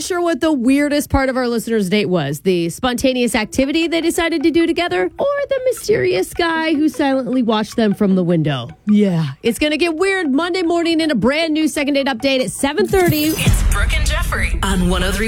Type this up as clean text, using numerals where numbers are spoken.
sure what the weirdest part of our listener's date was. The spontaneous activity they decided to do together or the mysterious guy who silently watched them from the window. Yeah, it's going to get weird Monday morning in a brand new Second Date Update at 7:30. It's Brooke and Jeffrey on 103.